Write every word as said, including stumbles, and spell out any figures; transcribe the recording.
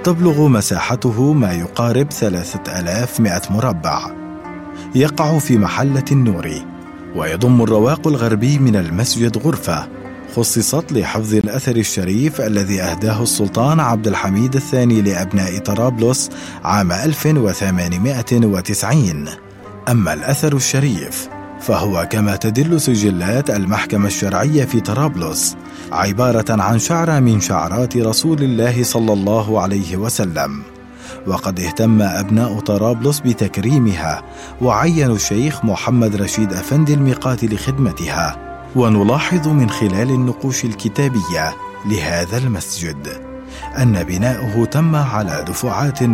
تبلغ مساحته ما يقارب ثلاثة آلاف ومئة مربع. يقع في محلة النوري، ويضم الرواق الغربي من المسجد غرفة خصصت لحفظ الأثر الشريف الذي أهداه السلطان عبد الحميد الثاني لأبناء طرابلس عام ألف وثمانمائة وتسعين. أما الأثر الشريف فهو كما تدل سجلات المحكمة الشرعية في طرابلس عبارة عن شعرة من شعرات رسول الله صلى الله عليه وسلم، وقد اهتم أبناء طرابلس بتكريمها وعينوا الشيخ محمد رشيد أفندي الميقات لخدمتها. ونلاحظ من خلال النقوش الكتابية لهذا المسجد أن بناؤه تم على دفعات